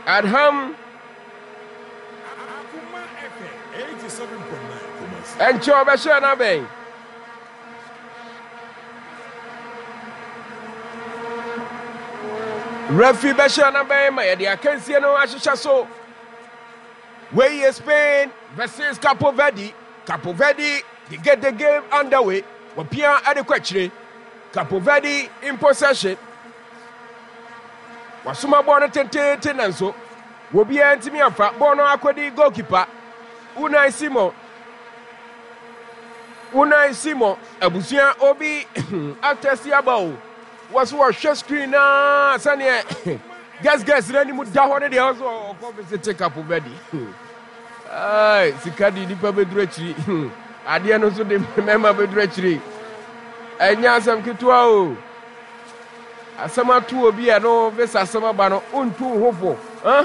Adham and Chobashana Bay. Refi Bashana Bay, my dear Kensiano Ashishaso. Where is Spain versus Capo Verde? Capo Verde, they get the game underway. Wapia adequately. Capo Verde in possession. Wasuma Bona Tenanso. Wobia Antimiafa, Bono Aquadi goalkeeper. Unai Simon, Abusia Obi, Actesiabo. Was share screen now, Sanya. Guess, Renny Mudaho, they also visit Capo Verde. Ay, Sikadi di Pabedrechi. Adiano so de member Bedrechi. Enya sam kitwa o. Asama tu obi ano vesa asama ba no ontu hofo. Ha?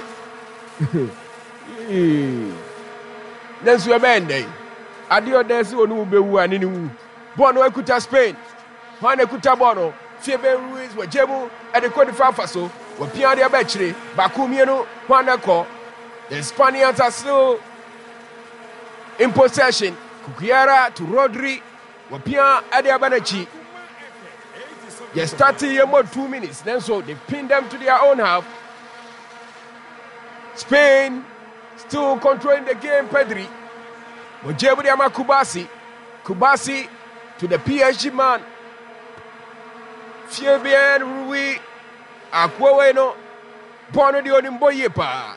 Nensu e bende. Adio desi onu bewu ani ni wu. Bono ekuta Spain. Hwana ekuta bono. Fiebe Ruiz wa Jemu e de Cote d'Ivoire faso. Wa pia de abechire. Bakumienu hwana ko. The Spaniards are still in possession. Kukiara to Rodri. Wapia Adi Abanachi. They're starting here more 2 minutes. Then so they pin them to their own half. Spain still controlling the game. Pedri. Mojeburiama Kubasi. Kubasi to the PSG man. Fiebien Rui. Akwaweno. Bono di Onimboyepa.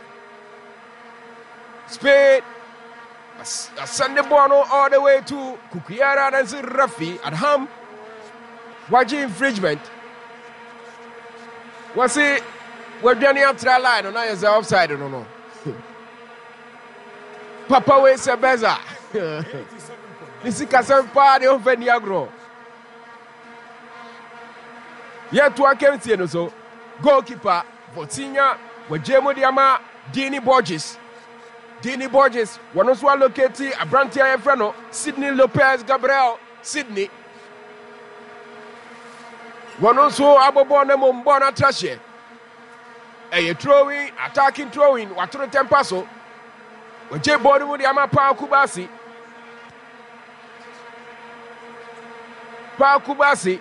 Spain. A Sunday Bono all the way to Kukiara and Rafi at Ham. Watching infringement. Was it? We're doing the outside line or not? Is the offside or no? Papa Way Sebeza. This is Cassan Party of Veniagro. Yet to a Kemsiano so. Goalkeeper, Votinha, Wajemo Diama, Dini Borges. Dini Borges, one also located Abrantia Efrano, Sidney Lopez Gabriel, Sydney. One also Abobona Mombona Trashe. A throwing, attacking throwing, Watro Tempaso. Waje Bodi Mudiama Pao Kubasi. Pao Kubasi.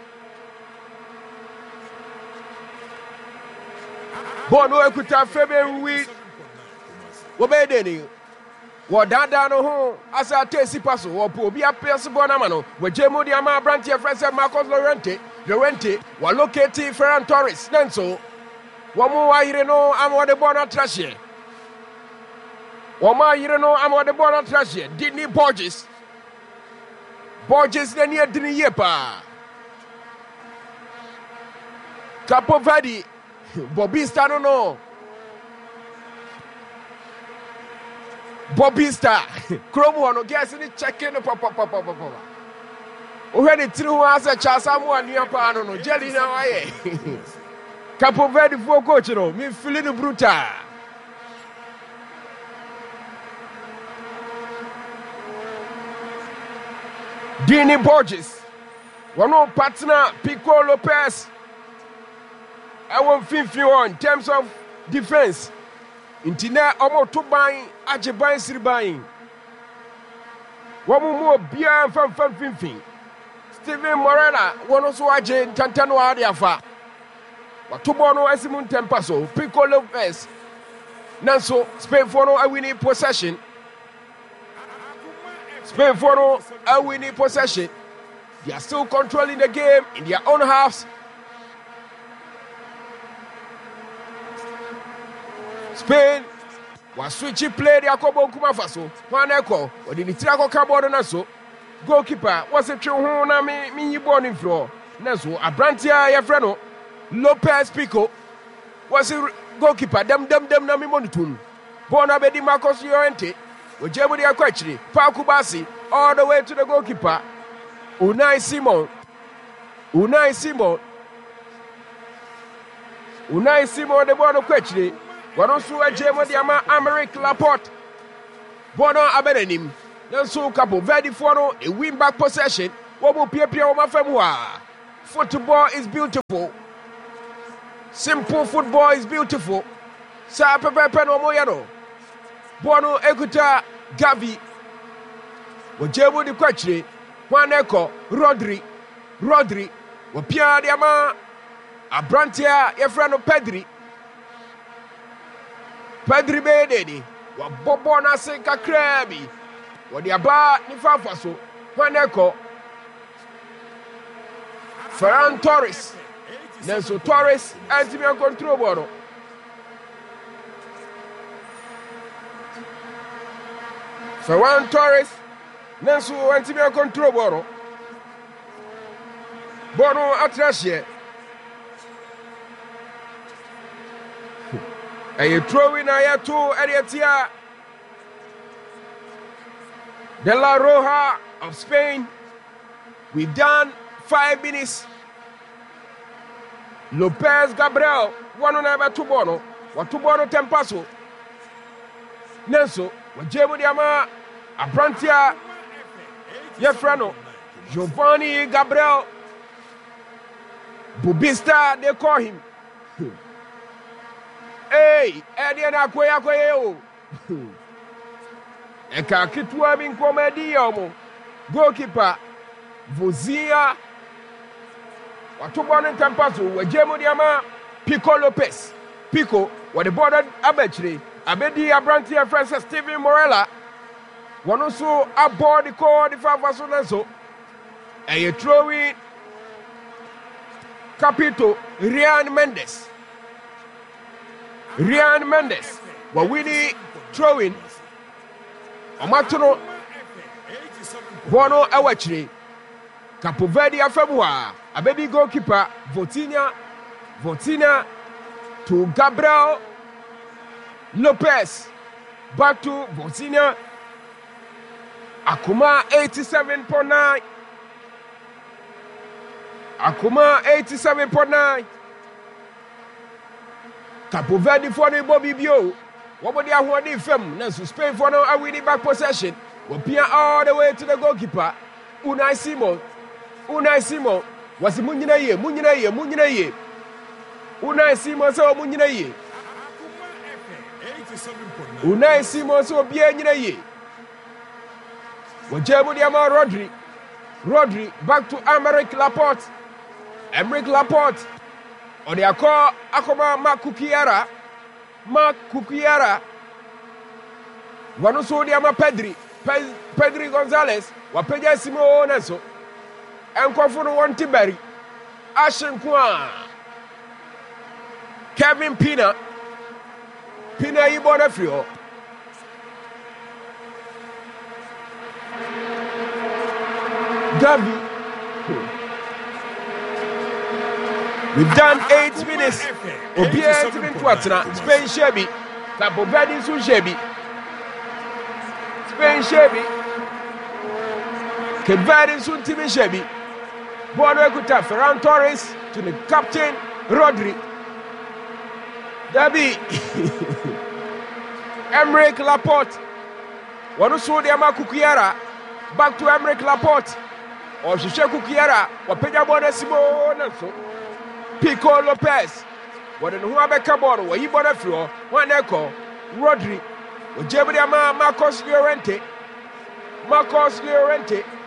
Bono Ekuta Febe Rui. Wobedeni Wadada no ho asa tesi paso opo bi apese bonamano wejemu di ama branch friend Marcos Llorente wa locate Ferran Torres nenso womo wa yire no amode bona trashe womo yire no amode bona trashe Dini Borges ne nie dini yepa Capo Verde Bobista no Bobista, Chromo no guess any checking the papa. Oh, when it's through us a chasamu and Yapano, no jelly now. Capo Verde for coach, no, me feeling the bruta. Dini Borges, one more partner, Pico Lopez. I want 51 in terms of defense. Intina omo to buying ajeban siriban womo mo bia fam finfin Steven Morena wono so aje tantano ade afa watobo no asimu tempa so Pico Lopez nanso Spain for no a winning possession they are still controlling the game in their own halves. Spain was switching play the Akobo Kumafaso. One echo, or the Nitrako Carbon Naso. Goalkeeper was a true hona me born in floor. Naso, Abrantia Yafrano, Lopez Pico was a goalkeeper, them Nami Monitun. Bonabedi Marcos Llorente, with Jebudi Aquachi, Pakubasi, all the way to the goalkeeper. Unai Simon, the Bono Quetri. Wanosu Jemo Diama Americ Laporte. Bono Aberenim. Nansu Capo Verde Fono, a win back possession. Wobo Pia Mafemwa. Football is beautiful. Simple football is beautiful. Sa pepepe no mo no. Bono ekuta Gavi. Wajemu di kwachire. Waneko Rodri. Wapia di ama Abrantia yefrano Pedri. Pedri bedeni. Wabobo na se kakrebi. Wadi aba ni fafaso. Waneko Ferran Torres. Nenso Torres antimi an control bono. Ferran Torres Nenso antimi an control bono. Bono atrashe. Aye throwing ayato Ariatia De La Roja of Spain. We've done 5 minutes. Lopez Gabriel, one on over to Bono, what to Bono Tempaso. Nelson, what Jebo Diama, Abrantia, Yefrano, Giovanni Gabriel, Bubista, they call him. Hey, Ediana Koyakoyo. Eka Kitwa bin Comedy, goalkeeper, Vozia. Watubone Tempaso, Wajemo Diama, Pico Lopez. Pico, what the border Abetri, Abedi Abrantia Francis Steven Morella. One also aboard the core, the Favasonazo. And you throw in Capito, Rian Mendes. What we need throwing Omatono Bono Awachri. Capo Verde Afebua, a baby goalkeeper, Votina to Gabriel Lopez, back to Votina, Akuma 87.9, Capo Verde for the Bobby Bio, what would you want to film? Nancy Spain for no winning back possession, will be all the way to the goalkeeper, Unai Simon was Munina ye. Unai Simon so Munina ye. Unai Simon so bien ye. Wajemu Diama Rodri back to Emerick Laporte. On the call Akoma Mark Kukiara. Wanuso Diama Pedri Gonzalez. Wapeja Simon Nenso. Enkofuno Wantiberi, Ashen Kwan, Kevin Pina Ibonafrio, Gavi. We've done 8 minutes. Obia to Twatna, Spain Shabby, Capo Verde Sun Shabby, Spain Shabby, Kevin Sun Timmy Shabby. Bono Ekuta Ferran Torres to the captain Rodri. Dabi Emerick Laporte. Wanu so de ama Kukiara back to Emerick Laporte. Or Shisha Kukiara wapeja bona Simon so. Pico Lopez. Wanu Huabeka Bono wa Ibona Flo one echo Rodri. Ojebudi ama Marcos Llorente.